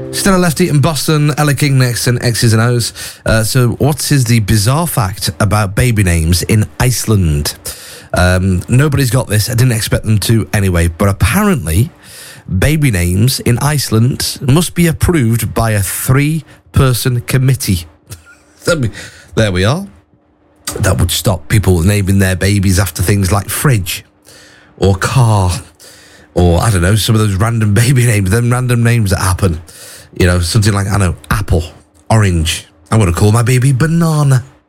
Stella Lefty in Boston, Ella King next, and X's and O's. So what is the bizarre fact about baby names in Iceland? Nobody's got this. I didn't expect them to anyway. But apparently, baby names in Iceland must be approved by a 3-person committee. There we are. That would stop people naming their babies after things like fridge or car or, I don't know, some of those random baby names, them random names that happen. You know, something like, I know, apple, orange. I'm going to call my baby banana.